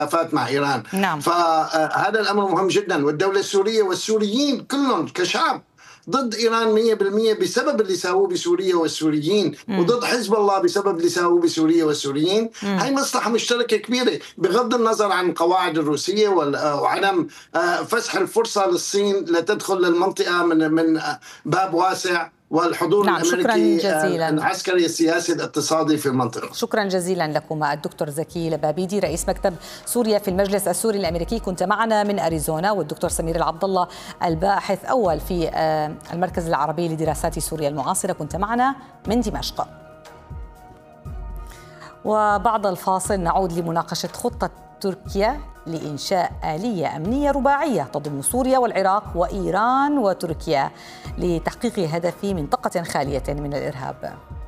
خلافات مع إيران. نعم. فهذا الأمر مهم جدا، والدولة السورية والسوريين كلهم كشعب ضد إيران 100% بسبب اللي ساووه بسوريا والسوريين، وضد حزب الله بسبب اللي ساووه بسوريا والسوريين. هاي مصلحة مشتركة كبيرة بغض النظر عن القواعد الروسية وعدم فسح الفرصة للصين لتدخل للمنطقة من باب واسع، والحضور الأمريكي العسكري السياسي الاقتصادي في المنطقة. شكرا جزيلا لكما الدكتور زكي لبابيدي رئيس مكتب سوريا في المجلس السوري الأمريكي، كنت معنا من أريزونا، والدكتور سمير العبد الله الباحث أول في المركز العربي لدراسات سوريا المعاصرة، كنت معنا من دمشق. وبعد الفاصل نعود لمناقشة خطة تركيا لإنشاء آلية أمنية رباعية تضم سوريا والعراق وإيران وتركيا لتحقيق هدف منطقة خالية من الإرهاب.